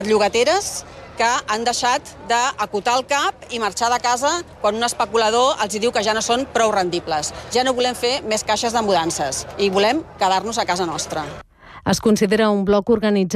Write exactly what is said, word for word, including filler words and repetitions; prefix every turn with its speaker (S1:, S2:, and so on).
S1: Llogateres que han deixat d'acotar el cap i marxar de casa quan un especulador els diu que ja no són prou rendibles. Ja no volem fer més caixes de mudances i volem quedar-nos a casa nostra.
S2: Es considera un bloc organitzat